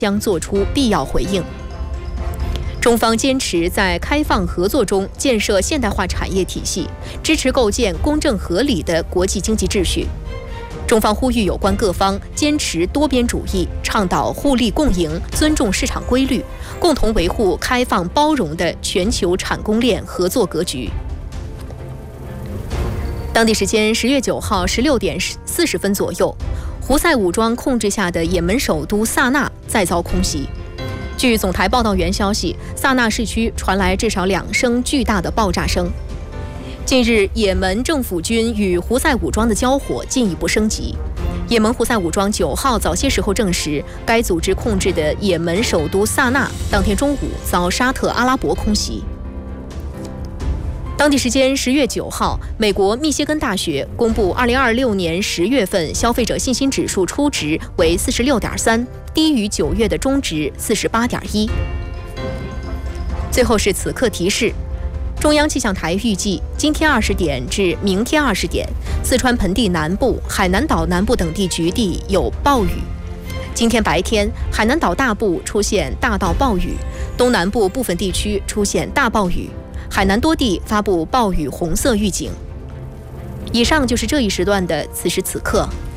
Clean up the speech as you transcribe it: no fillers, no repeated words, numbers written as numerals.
将作出必要回应。中方坚持在开放合作中建设现代化产业体系，支持构建公正合理的国际经济秩序。中方呼吁有关各方坚持多边主义，倡导互利共赢，尊重市场规律，共同维护开放包容的全球产供链合作格局。当地时间10月9号16点40分左右，胡塞武装控制下的也门首都萨那再遭空袭。据总台报道员消息，萨那市区传来至少2声巨大的爆炸声。近日，也门政府军与胡塞武装的交火进一步升级。也门胡塞武装9号早些时候证实，该组织控制的也门首都萨那当天中午遭沙特阿拉伯空袭。当地时间10月9号，美国密歇根大学公布2026年10月份消费者信心指数初值为46.3，低于9月的中值48.1。最后是此刻提示。中央气象台预计，今天20点至明天20点，四川盆地南部、海南岛南部等地局地有暴雨。今天白天，海南岛大部出现大到暴雨，东南部部分地区出现大暴雨，海南多地发布暴雨红色预警。以上就是这一时段的此时此刻。